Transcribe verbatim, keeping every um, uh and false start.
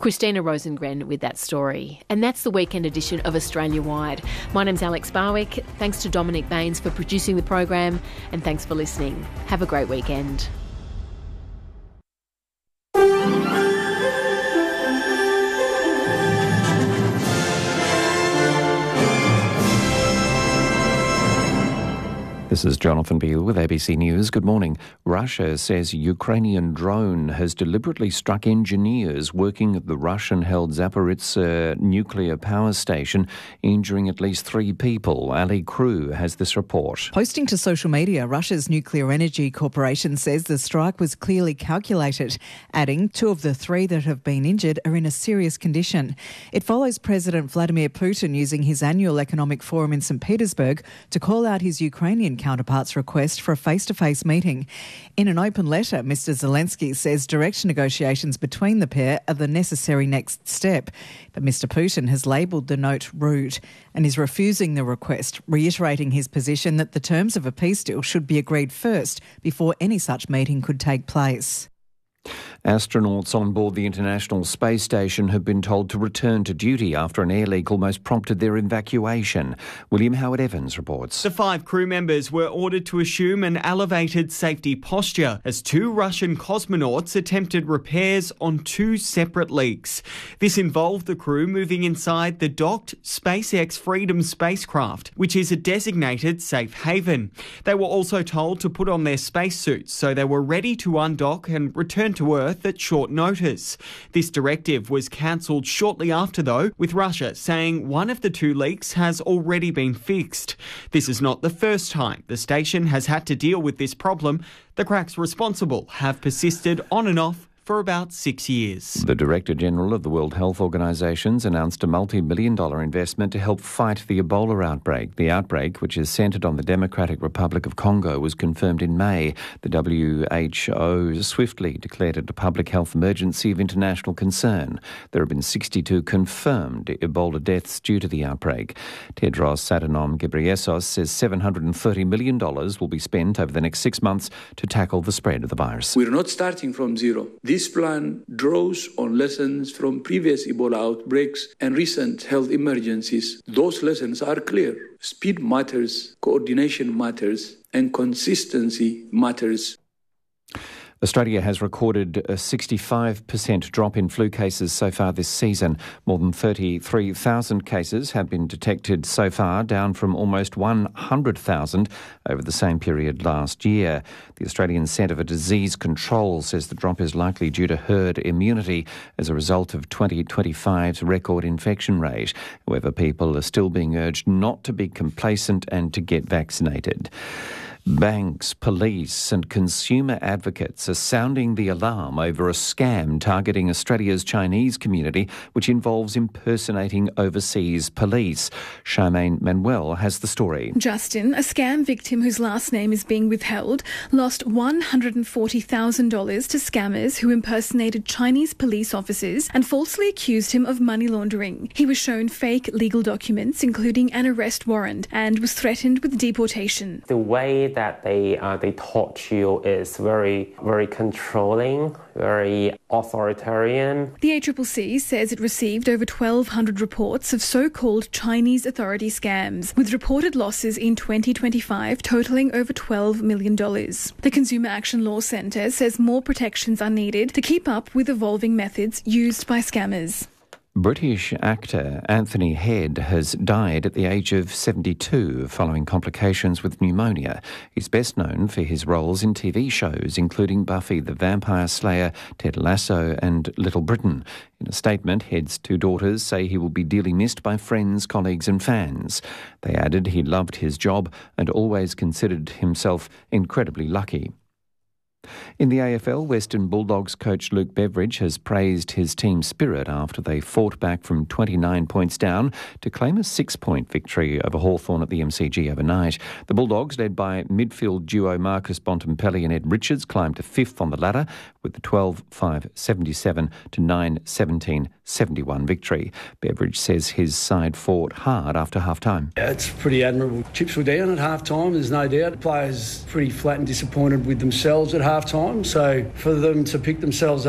Christina Rosengren with that story. And that's the weekend edition of Australia Wide. My name's Alex Barwick. Thanks to Dominic Baines for producing the program, and thanks for listening. Have a great weekend. This is Jonathan Beale with A B C News. Good morning. Russia says a Ukrainian drone has deliberately struck engineers working at the Russian-held Zaporizhzhia nuclear power station, injuring at least three people. Ali Crew has this report. Posting to social media, Russia's Nuclear Energy Corporation says the strike was clearly calculated, adding two of the three that have been injured are in a serious condition. It follows President Vladimir Putin using his annual economic forum in Saint Petersburg to call out his Ukrainian counterpart's request for a face-to-face meeting. In an open letter, Mister Zelensky says direct negotiations between the pair are the necessary next step. But Mister Putin has labelled the note rude and is refusing the request, reiterating his position that the terms of a peace deal should be agreed first before any such meeting could take place. Astronauts on board the International Space Station have been told to return to duty after an air leak almost prompted their evacuation. William Howard-Evans reports. The five crew members were ordered to assume an elevated safety posture as two Russian cosmonauts attempted repairs on two separate leaks. This involved the crew moving inside the docked SpaceX Freedom spacecraft, which is a designated safe haven. They were also told to put on their spacesuits so they were ready to undock and return to Earth at short notice. This directive was cancelled shortly after, though, with Russia saying one of the two leaks has already been fixed. This is not the first time the station has had to deal with this problem. The cracks responsible have persisted on and off for about six years. The Director General of the World Health Organization announced a multi-million dollar investment to help fight the Ebola outbreak. The outbreak, which is centred on the Democratic Republic of Congo, was confirmed in May. The W H O swiftly declared it a public health emergency of international concern. There have been sixty-two confirmed Ebola deaths due to the outbreak. Tedros Adhanom Ghebreyesus says seven hundred thirty million dollars will be spent over the next six months to tackle the spread of the virus. We're not starting from zero. This plan draws on lessons from previous Ebola outbreaks and recent health emergencies. Those lessons are clear. Speed matters, coordination matters, and consistency matters. Australia has recorded a sixty-five percent drop in flu cases so far this season. More than thirty-three thousand cases have been detected so far, down from almost one hundred thousand over the same period last year. The Australian Centre for Disease Control says the drop is likely due to herd immunity as a result of twenty twenty-five's record infection rate. However, people are still being urged not to be complacent and to get vaccinated. Banks, police and consumer advocates are sounding the alarm over a scam targeting Australia's Chinese community, which involves impersonating overseas police. Charmaine Manuel has the story. Justin, a scam victim whose last name is being withheld, lost one hundred forty thousand dollars to scammers who impersonated Chinese police officers and falsely accused him of money laundering. He was shown fake legal documents, including an arrest warrant, and was threatened with deportation. The way that they uh, they taught you is very, very controlling, very authoritarian. The A C C C says it received over twelve hundred reports of so-called Chinese authority scams, with reported losses in twenty twenty-five totalling over twelve million dollars. The Consumer Action Law Centre says more protections are needed to keep up with evolving methods used by scammers. British actor Anthony Head has died at the age of seventy-two following complications with pneumonia. He's best known for his roles in T V shows including Buffy the Vampire Slayer, Ted Lasso and Little Britain. In a statement, Head's two daughters say he will be dearly missed by friends, colleagues and fans. They added he loved his job and always considered himself incredibly lucky. In the A F L, Western Bulldogs coach Luke Beveridge has praised his team's spirit after they fought back from twenty-nine points down to claim a six-point victory over Hawthorn at the M C G overnight. The Bulldogs, led by midfield duo Marcus Bontempelli and Ed Richards, climbed to fifth on the ladder with the twelve five seventy-seven to nine seventeen seventy-one victory. Beveridge says his side fought hard after half-time. Yeah, it's pretty admirable. Chips were down at half-time, there's no doubt. Players pretty flat and disappointed with themselves at half-time, so for them to pick themselves